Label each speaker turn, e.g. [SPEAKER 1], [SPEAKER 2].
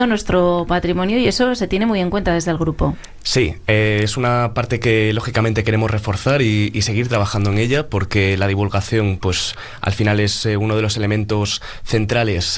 [SPEAKER 1] nuestro patrimonio y eso se tiene muy en cuenta desde el grupo.
[SPEAKER 2] Sí, es una parte que lógicamente queremos reforzar y seguir trabajando en ella, porque la divulgación, pues al final es uno de los elementos centrales